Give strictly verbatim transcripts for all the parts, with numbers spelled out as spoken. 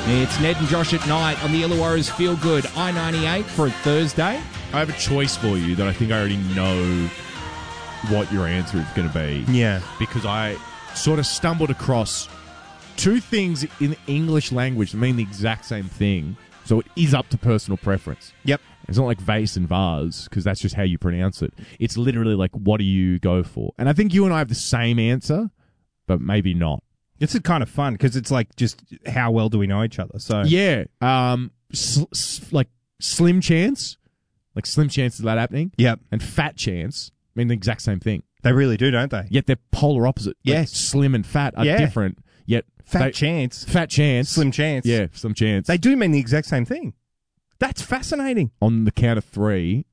It's Ned and Josh at night on the Illawarra's Feel Good I ninety-eight for a Thursday. I have a choice for you that I think I already know what your answer is going to be. Yeah. Because I sort of stumbled across two things in the English language that mean the exact same thing. So it is up to personal preference. Yep. It's not like vase and vase, because that's just how you pronounce it. It's literally like, what do you go for? And I think you and I have the same answer, but maybe not. It's kind of fun because it's like just how well do we know each other? So Yeah. Um, sl- s- like slim chance, like slim chance of that happening. Yep. And fat chance mean the exact same thing. They really do, don't they? Yet they're polar opposite. Like, Yes. slim and fat are Yeah. different. Yet Fat they- chance, fat chance, slim chance. Yeah, slim chance. They do mean the exact same thing. That's fascinating. On the count of three,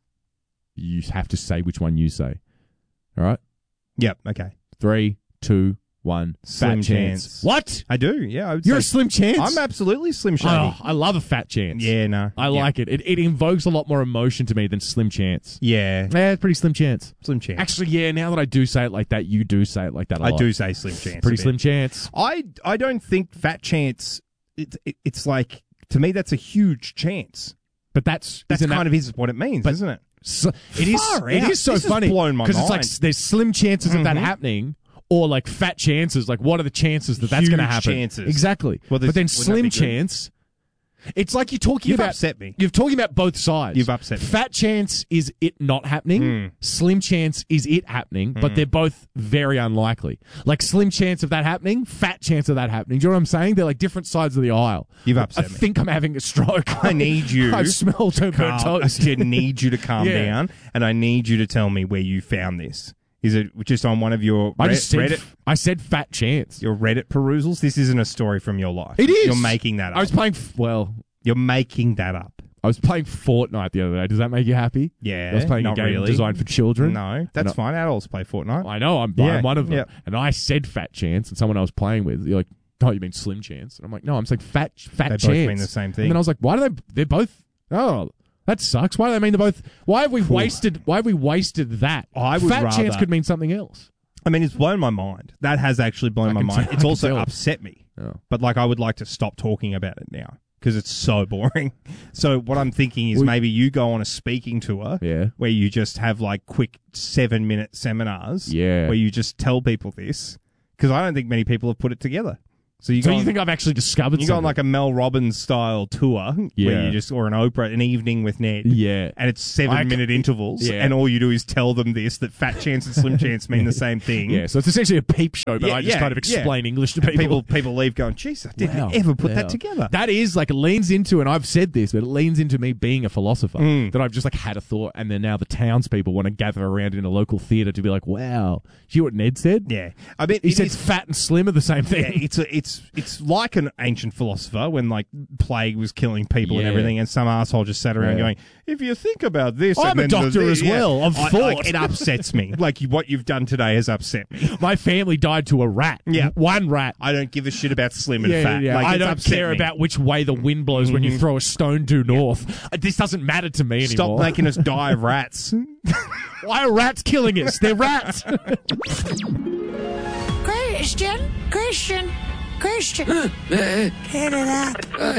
you have to say which one you say. All right? Yep. Okay. Three, two, one. Slim fat chance. chance. What? I do. Yeah. I would You're a say slim chance? I'm absolutely slim shady. Oh, I love a fat chance. Yeah. No. I yeah. like it. it. It invokes a lot more emotion to me than slim chance. Yeah. Yeah, it's pretty slim chance. Slim chance. Actually, yeah, now that I do say it like that, you do say it like that a I lot. do say slim chance. Pretty a bit. slim chance. I I don't think fat chance. It, it, it's like to me that's a huge chance. But that's That's isn't kind that, of is what it means, but- isn't it? So, it is. Far It out. is so This has funny blown my it's like mind. s- there's slim chances of that Mhm. happening, or like fat chances. Like, what are the chances that that's going to Huge happen? chances. Exactly. Well, but this- then wouldn't that slim be good? chance. It's like you're talking You've about. upset me. You're talking about both sides. You've upset me. Fat chance is it not happening. Mm. Slim chance is it happening, but they're both very unlikely. Like slim chance of that happening, fat chance of that happening. Do you know what I'm saying? They're like different sides of the aisle. You've I upset me. think I'm having a stroke. I need you. I smell too burnt Calm- toast. I need you to calm Yeah. down, and I need you to tell me where you found this. Is it just on one of your I Red- just said, Reddit I said fat chance. your Reddit perusals? This isn't a story from your life. It is. You're making that up. I was playing. f- Well, You're making that up. I was playing Fortnite the other day. Does that make you happy? Yeah. I was playing not a game really. designed for children. No, that's No. fine. Adults play Fortnite. I know. I'm, Yeah, I'm one of them. yeah. And I said fat chance, and someone I was playing with, you're like, "Oh, you mean slim chance?" And I'm like, "No, I'm saying fat fat They both chance." mean the same thing. And then I was like, "Why do they? They're both. Oh, that sucks. Why do they mean they're both? Why have we wasted? Why have we wasted that? I would fat chance rather- could mean something else." I mean, it's blown my mind. That has actually blown I my can mind. tell- It's I can also tell. upset me. Oh. But like, I would like to stop talking about it now because it's so boring. So what I'm thinking is We- maybe you go on a speaking tour, Yeah. where you just have like quick seven minute seminars, Yeah. where you just tell people this because I don't think many people have put it together. So you So go you on, think I've actually discovered you go on something? like a Mel Robbins style tour, where Yeah. you just or an Oprah, an evening with Ned, Yeah. and it's seven I ca- minute intervals, Yeah. and all you do is tell them this that fat chance and slim chance mean the same thing. Yeah, so it's essentially a peep show, but Yeah, I just yeah, kind of yeah. explain English to And people. people people leave going, "Jeez, I didn't Wow. ever put Wow. that together." That is like it leans into, and I've said this, but it leans into me being a philosopher. Mm. That I've just like had a thought, and then now the townspeople want to gather around in a local theatre to be like, "Wow, do you know what Ned said? yeah, I mean, He it said is- fat and slim are the same yeah, thing." it's a, it's it's like an ancient philosopher when like plague was killing people and Yeah. everything, and some asshole just sat around Yeah. going, "If you think about this, I'm and a then doctor the, as yeah, well, of I- thought. like, it upsets me. Like you, what you've done today has upset me. My family died to a rat. Yeah. one rat. I don't give a shit about slim and Yeah, fat. yeah. Like, I it's don't upset care me. about which way the wind blows when you throw a stone due north. Uh, This doesn't matter to me Stop anymore. making us die of rats. Why are rats killing us? They're rats. Christian, Christian, Christian. Get it out.